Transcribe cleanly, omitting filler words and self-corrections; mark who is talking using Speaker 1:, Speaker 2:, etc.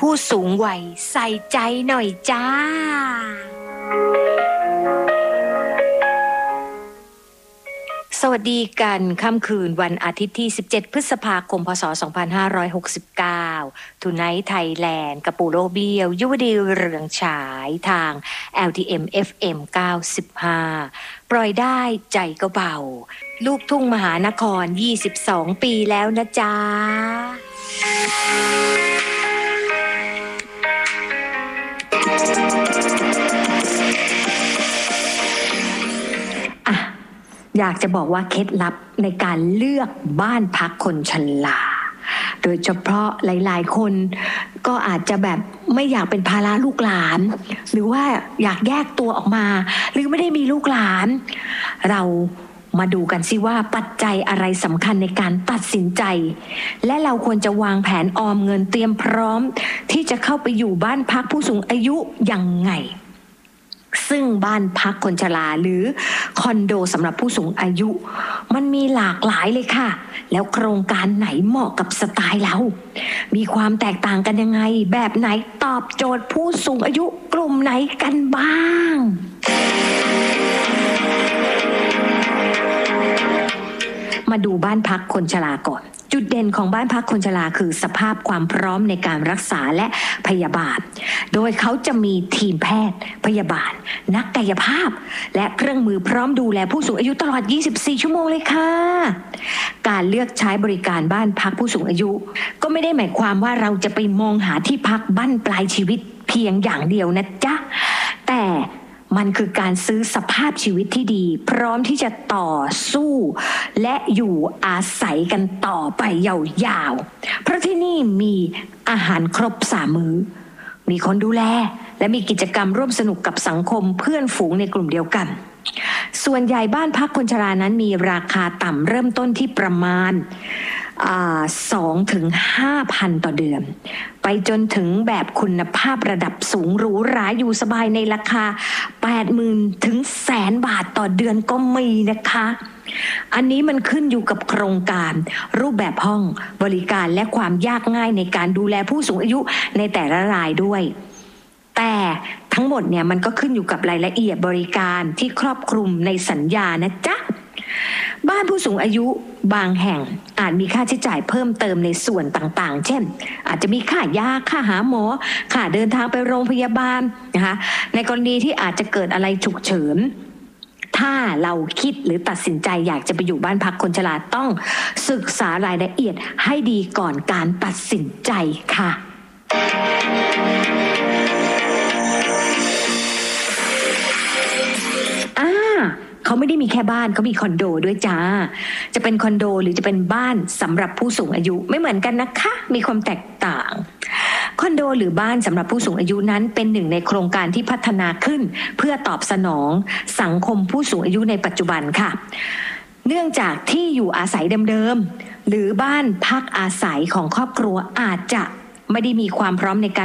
Speaker 1: ผู้สูงวัยใส่ใจหน่อยจ้าสวัสดีกันค่ำคืนวันอาทิตย์ที่17พฤษภาคมพศ2569 Tonight Thailand กับปูโรเบียวยุวดีเรืองฉายทาง LTM FM 95ปล่อยได้ใจก็เบาลูกทุ่งมหานคร22ปีแล้วนะจ๊ะอยากจะบอกว่าเคล็ดลับในการเลือกบ้านพักคนชราโดยเฉพาะหลายๆคนก็อาจจะแบบไม่อยากเป็นภาระลูกหลานหรือว่าอยากแยกตัวออกมาหรือไม่ได้มีลูกหลานเรามาดูกันสิว่าปัจจัยอะไรสำคัญในการตัดสินใจและเราควรจะวางแผนออมเงินเตรียมพร้อมที่จะเข้าไปอยู่บ้านพักผู้สูงอายุยังไงซึ่งบ้านพักคนชราหรือคอนโดสำหรับผู้สูงอายุมันมีหลากหลายเลยค่ะแล้วโครงการไหนเหมาะกับสไตล์เรามีความแตกต่างกันยังไงแบบไหนตอบโจทย์ผู้สูงอายุกลุ่มไหนกันบ้างมาดูบ้านพักคนชราก่อนจุดเด่นของบ้านพักคนชราคือสภาพความพร้อมในการรักษาและพยาบาลโดยเขาจะมีทีมแพทย์พยาบาลนักกายภาพและเครื่องมือพร้อมดูแลผู้สูงอายุตลอด24ชั่วโมงเลยค่ะการเลือกใช้บริการบ้านพักผู้สูงอายุก็ไม่ได้หมายความว่าเราจะไปมองหาที่พักบั้นปลายชีวิตเพียงอย่างเดียวนะจ๊ะแต่มันคือการซื้อสภาพชีวิตที่ดีพร้อมที่จะต่อสู้และอยู่อาศัยกันต่อไปยาวๆเพราะที่นี่มีอาหารครบ3 มื้อมีคนดูแลและมีกิจกรรมร่วมสนุกกับสังคมเพื่อนฝูงในกลุ่มเดียวกันส่วนใหญ่บ้านพักคนชรานั้นมีราคาต่ำเริ่มต้นที่ประมาณ2 ถึง 5,000 ต่อเดือนไปจนถึงแบบคุณภาพระดับสูงหรูหราอยู่สบายในราคา 80,000 ถึง100,000 บาทต่อเดือนก็มีนะคะอันนี้มันขึ้นอยู่กับโครงการรูปแบบห้องบริการและความยากง่ายในการดูแลผู้สูงอายุในแต่ละรายด้วยแต่ทั้งหมดเนี่ยมันก็ขึ้นอยู่กับรายละเอียดบริการที่ครอบคลุมในสัญญานะจ๊ะบ้านผู้สูงอายุบางแห่งอาจมีค่าใช้จ่ายเพิ่มเติมในส่วนต่างๆเช่นอาจจะมีค่ายาค่าหาหมอค่าเดินทางไปโรงพยาบาลนะคะในกรณีที่อาจจะเกิดอะไรฉุกเฉินถ้าเราคิดหรือตัดสินใจอยากจะไปอยู่บ้านพักคนชราต้องศึกษารายละเอียดให้ดีก่อนการตัดสินใจค่ะเขาไม่ได้มีแค่บ้านเขามีคอนโดด้วยจ้าจะเป็นคอนโดหรือจะเป็นบ้านสำหรับผู้สูงอายุไม่เหมือนกันนะคะมีความแตกต่างคอนโดหรือบ้านสำหรับผู้สูงอายุนั้นเป็นหนึ่งในโครงการที่พัฒนาขึ้นเพื่อตอบสนองสังคมผู้สูงอายุในปัจจุบันค่ะเนื่องจากที่อยู่อาศัยเดิมๆหรือบ้านพักอาศัยของครอบครัวอาจจะไม่ได้มีความพร้อมในการ